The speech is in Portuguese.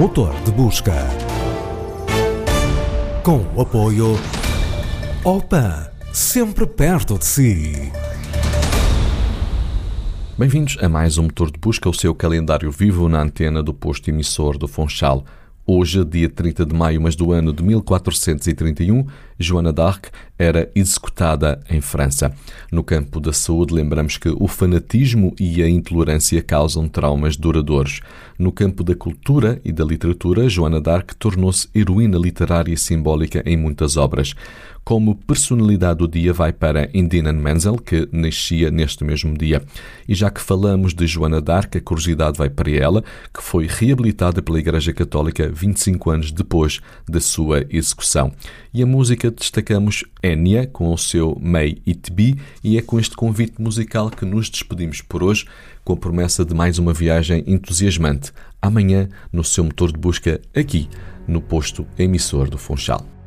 motor de busca. Com o apoio Opan, sempre perto de si. Bem-vindos a mais um Motor de Busca, o seu calendário vivo na antena do posto emissor do Funchal. Hoje, dia 30 de maio, mas do ano de 1431, Joana d'Arc era executada em França. No campo da saúde, lembramos que o fanatismo e a intolerância causam traumas duradouros. No campo da cultura e da literatura, Joana d'Arc tornou-se heroína literária e simbólica em muitas obras. Como personalidade do dia vai para Idina Menzel, que nascia neste mesmo dia. E já que falamos de Joana d'Arc, a curiosidade vai para ela, que foi reabilitada pela Igreja Católica 25 anos depois da sua execução. E a música destacamos Enya, com o seu May It Be, e é com este convite musical que nos despedimos por hoje, com a promessa de mais uma viagem entusiasmante, amanhã no seu motor de busca, aqui no posto emissor do Funchal.